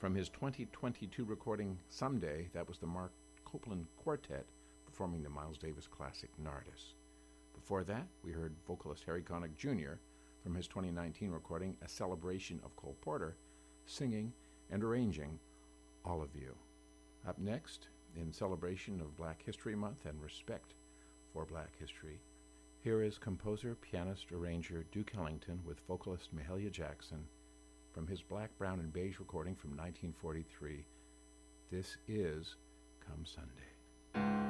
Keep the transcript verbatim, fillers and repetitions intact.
From his twenty twenty-two recording, Someday, that was the Mark Copeland Quartet performing the Miles Davis classic Nardis. Before that, we heard vocalist Harry Connick Junior from his twenty nineteen recording, A Celebration of Cole Porter, singing and arranging All of You. Up next, in celebration of Black History Month and respect for Black history, here is composer, pianist, arranger Duke Ellington with vocalist Mahalia Jackson from his Black, Brown, and Beige recording from nineteen forty-three. This is Come Sunday.